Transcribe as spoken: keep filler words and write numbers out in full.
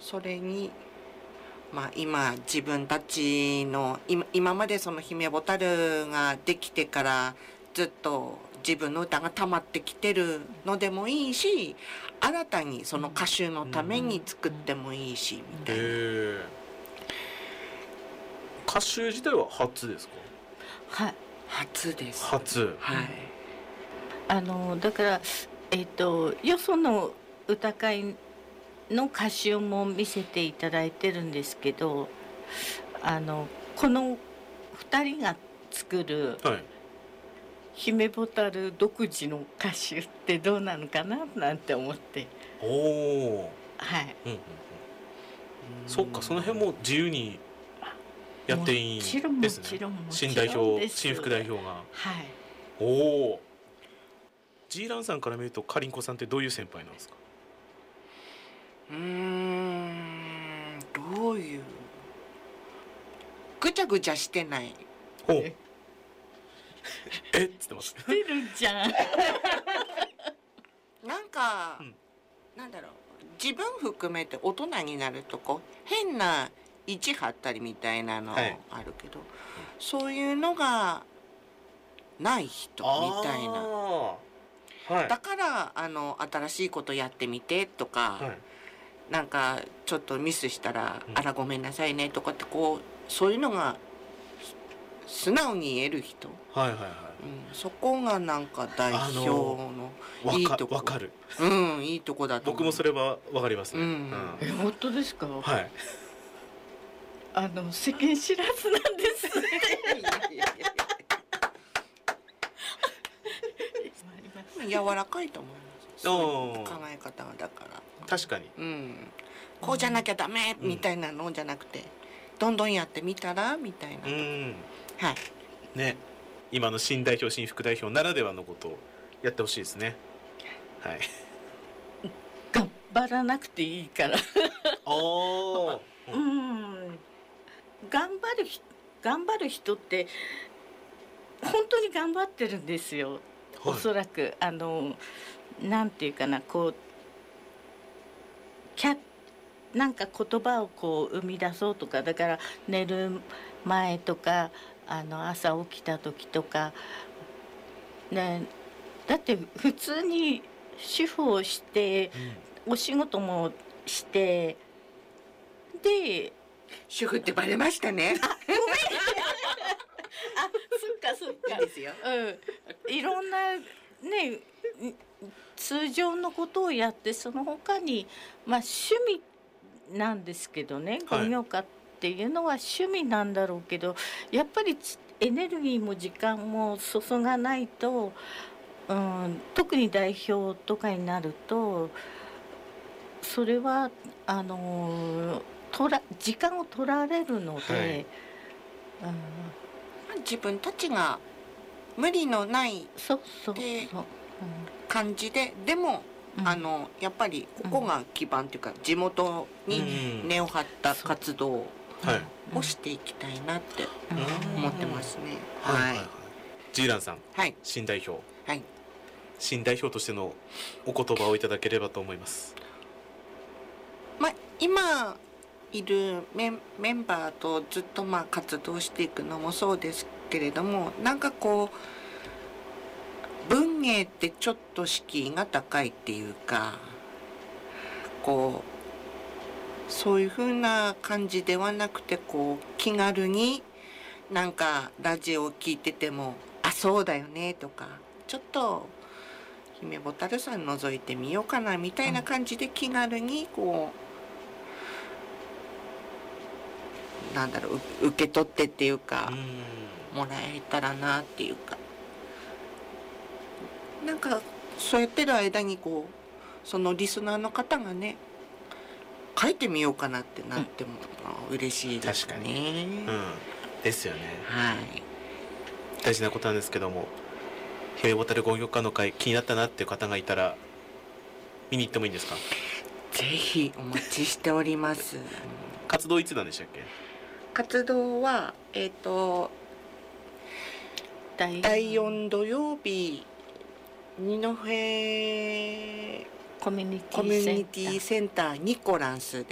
それに、まあ、今自分たちの今今までその姫ボタルができてからずっと自分の歌が溜まってきてるのでもいいし、新たにその歌手のために作ってもいいし、みたいな。 歌手自体は初ですか？ はい、 初です。 初。 はい。 あのだからえっとよその歌会の歌集も見せていただいてるんですけど、あのこのふたりが作る姫ボタル独自の歌集ってどうなのかななんて思って。 おお。 はい。 うんうんうん。そっか、その辺も自由にやっていいんですね。 もちろんもちろん新代表、新副代表が。 はい。 おお。ジーランさんから見るとカリンコさんってどういう先輩なんですか？ うーん、どういうぐちゃぐちゃしてない。 ほう。えっつってます。 してるじゃん。 なんか、うん、なんだろう、自分含めて大人になるとこう変な意地張ったりみたいなのあるけど、はい、そういうのがない人みたいな、はい、だからあの新しいことやってみてとか、はい、なんかちょっとミスしたら、うん、あらごめんなさいねとかってこうそういうのが素直に言える人、 はいはいはい、 うん、そこがなんか代表のいいとこ、 わかる、 うん、いいとこだと思う。 僕もそれはわかりますね、うんうん、 え本当ですか？ はい。 あの世間知らずなんですね。 柔らかいと思います。そういう考え方がだから確かに、 うん、こうじゃなきゃダメみたいなのじゃなくて、うん、どんどんやってみたらみたいな、うん、はいね、今の新代表新副代表ならではのことをやってほしいですね。はい。 頑張らなくていいから。 おうん、頑張る頑張る人って本当に頑張ってるんですよ。はい、おそらくあのなんていうかな、こうキャなんか言葉をこう生み出そうとか、だから寝る前とかあの朝起きた時とかね、だって普通に主婦をして、うん、お仕事もしてで主婦ってバレましたね。 あ、ごめん。あ、そっかそっか。 いいですよ。 うん。いろんなね通常のことをやって、その他にまあ趣味なんですけどね、ゴミ岡っていうのは趣味なんだろうけど、はい、やっぱりエネルギーも時間も注がないと、うん、特に代表とかになるとそれはあのーとら時間を取られるので、はい、 うん、自分たちが無理のないって感じで、でも、うん、あのやっぱりここが基盤というか、うん、地元に根を張った活動をしていきたいなって思ってますね。はい。 ジーランさん、はい、新代表、はい、新代表としてのお言葉をいただければと思います。 まあ今いる メン, メンバーとずっとまあ活動していくのもそうですけれども、なんかこう文芸ってちょっと敷居が高いっていうか、こうそういう風な感じではなくて、こう気軽になんかラジオを聞いててもあそうだよねとか、ちょっと姫ボタルさん覗いてみようかなみたいな感じで気軽にこう、なんだろう、受け取ってっていうか、うん、もらえたらなっていうか、なんかそうやってる間にこうそのリスナーの方がね書いてみようかなってなっても、うん、嬉しいですね。確かに、 うん、ですよね。 はい。 大事なことなんですけども、姫ボタルゴミ岡の会気になったなっていう方がいたら見に行ってもいいんですか？ ぜひお待ちしております。 活動いつなんでしたっけ？ 活動は、えっと、だいよん土曜日、二戸コミュニティセンターニコランス